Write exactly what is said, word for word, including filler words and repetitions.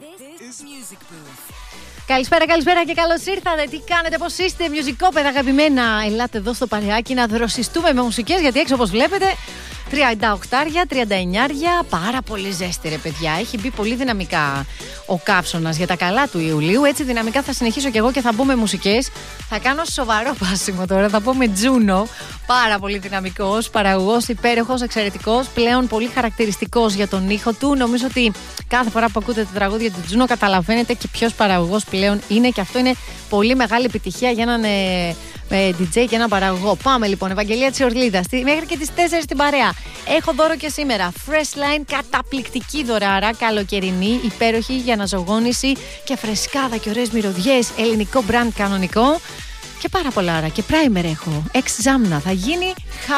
Καλησπέρα, καλησπέρα και καλώς ήρθατε. Τι κάνετε, πώς είστε, μιουζικόπαιδα αγαπημένα? Ελάτε εδώ στο Παρεάκι να δροσιστούμε με μουσικές, γιατί έξω όπως βλέπετε τριάντα οκτώ, τριάντα εννιά, πάρα πολύ ζέστη ρε παιδιά. Έχει μπει πολύ δυναμικά ο καύσωνας για τα καλά του Ιουλίου. Έτσι δυναμικά θα συνεχίσω κι εγώ και θα μπούμε μουσικές. Θα κάνω σοβαρό πάσιμο τώρα, θα πω με Τζούνο. Πάρα πολύ δυναμικός, παραγωγός, υπέροχος, εξαιρετικός. Πλέον πολύ χαρακτηριστικός για τον ήχο του. Νομίζω ότι κάθε φορά που ακούτε τα τραγούδια του Τζούνο καταλαβαίνετε και ποιος παραγωγός πλέον είναι. Και αυτό είναι πολύ μεγάλη επιτυχία για έναν ε, ε, ντι τζέι και έναν παραγωγό. Πάμε λοιπόν, Ευαγγελία Τσιορλίδα, μέχρι και τις τέσσερις στην παρέα. Έχω δώρο και σήμερα. Fresh Line, καταπληκτική δωράρα, καλοκαιρινή, υπέροχη για αναζωογόνηση και φρεσκάδα και ωραίες μυρωδιές. Ελληνικό brand κανονικό. Και πάρα πολλά ώρα. Και primer έχω. Εξ Ζάμνα. Θα γίνει